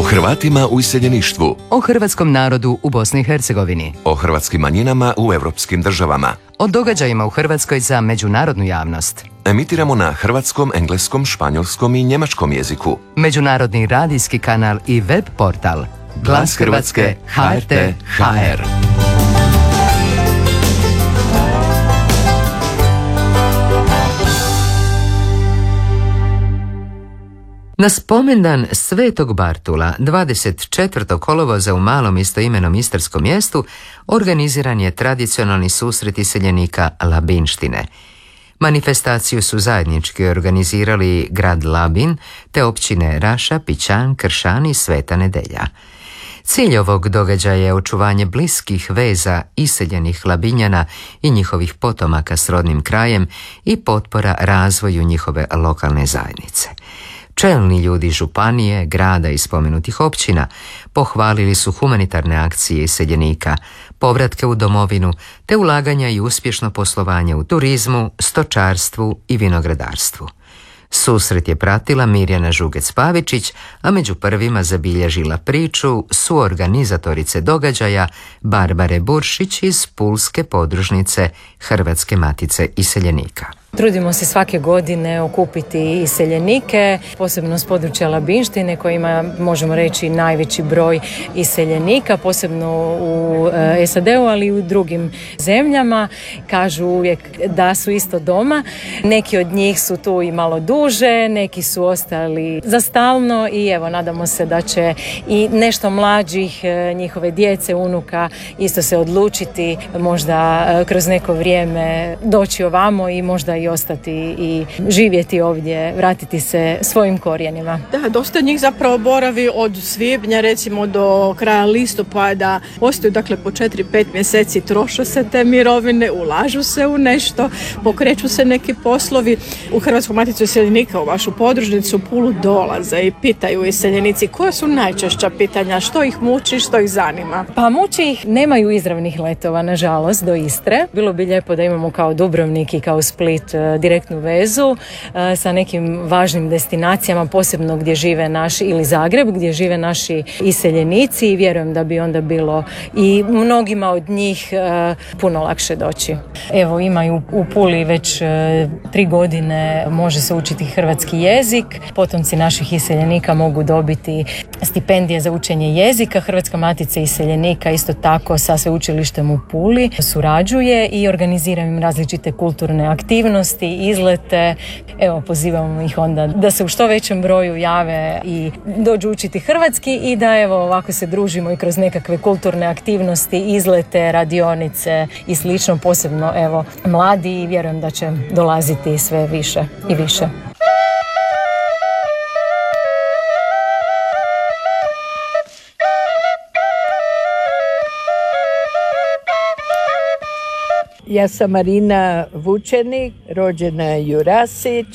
Hrvatima u iseljeništvu, o hrvatskom narodu u Bosni i Hercegovini, o hrvatskim manjinama u europskim državama. o događajima u Hrvatskoj za međunarodnu javnost. Emitiramo na hrvatskom, engleskom, španjolskom i njemačkom jeziku. Međunarodni radijski kanal i web portal Glas Hrvatske HRT.hr. Na spomendan Svetog Bartula 24. kolovoza u malom istoimenom istarskom mjestu organiziran je tradicionalni susret iseljenika Labinštine. Manifestaciju su zajednički organizirali grad Labin te općine Raša, Pićan, Kršan i Sveta Nedelja. Cilj ovog događaja je očuvanje bliskih veza iseljenih Labinjana i njihovih potomaka s rodnim krajem i potpora razvoju njihove lokalne zajednice. Čelni ljudi županije, grada i spomenutih općina pohvalili su humanitarne akcije iseljenika, povratke u domovinu te ulaganja i uspješno poslovanje u turizmu, stočarstvu i vinogradarstvu. Susret je pratila Mirjana Žugec-Pavičić, a među prvima zabilježila priču suorganizatorice događaja Barbare Buršić iz pulske podružnice Hrvatske matice iseljenika. Trudimo se svake godine okupiti iseljenike, posebno s područja Labinštine koji ima, možemo reći, najveći broj iseljenika, posebno u SAD-u, ali i u drugim zemljama. Kažu uvijek da su isto doma. Neki od njih su tu i malo duže, neki su ostali za stalno i evo, nadamo se da će i nešto mlađih, njihove djece, unuka, isto se odlučiti možda kroz neko vrijeme doći ovamo i možda i ostati i živjeti ovdje, vratiti se svojim korijenima. Da, dosta njih zapravo boravi od svibnja recimo do kraja listopada, ostaju dakle po 4-5 mjeseci, troše se te mirovine, ulažu se u nešto, pokreću se neki poslovi. U Hrvatsku maticu iseljenika, u vašu podružnicu Pulu dolaze i pitaju iseljenici koja su najčešća pitanja, što ih muči, što ih zanima. Pa muči ih, nemaju izravnih letova nažalost do Istre. Bilo bi lijepo da imamo kao Dubrovnik i kao Split direktnu vezu sa nekim važnim destinacijama, posebno gdje žive naši, ili Zagreb, gdje žive naši iseljenici i vjerujem da bi onda bilo i mnogima od njih puno lakše doći. Evo, imaju u Puli već 3 godine može se učiti hrvatski jezik. Potomci naših iseljenika mogu dobiti stipendije za učenje jezika. Hrvatska matica iseljenika isto tako sa sveučilištem u Puli surađuje i organizira im različite kulturne aktivnosti, izlete. Evo, pozivamo ih onda da se u što većem broju jave i dođu učiti hrvatski i da evo ovako se družimo i kroz nekakve kulturne aktivnosti, izlete, radionice i slično, posebno evo mladi i vjerujem da će dolaziti sve više i više. Ja sam Marina Vučenik, rođena Jurasić,